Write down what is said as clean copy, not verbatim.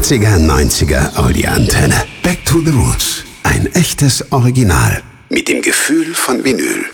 80er, 90er Audioantenne. Back to the Roots. Ein echtes Original. Mit dem Gefühl von Vinyl.